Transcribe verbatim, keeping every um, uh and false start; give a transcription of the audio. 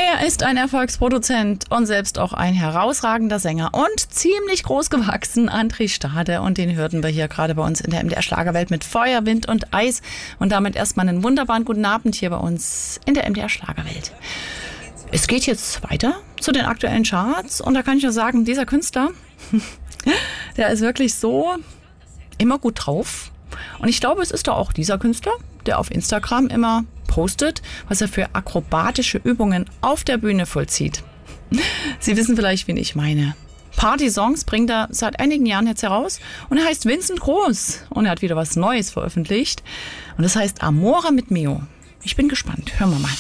Er ist ein Erfolgsproduzent und selbst auch ein herausragender Sänger und ziemlich groß gewachsen, André Stade. Und den hörten wir hier gerade bei uns in der M D R Schlagerwelt mit Feuer, Wind und Eis. Und damit erstmal einen wunderbaren guten Abend hier bei uns in der M D R Schlagerwelt. Es geht jetzt weiter zu den aktuellen Charts und da kann ich nur sagen, dieser Künstler, der ist wirklich so immer gut drauf. Und ich glaube, es ist doch auch dieser Künstler, der auf Instagram immer postet, was er für akrobatische Übungen auf der Bühne vollzieht. Sie wissen vielleicht, wen ich meine. Party-Songs bringt er seit einigen Jahren jetzt heraus und er heißt Vincent Groß und er hat wieder was Neues veröffentlicht und das heißt Amore mit Mio. Ich bin gespannt. Hören wir mal.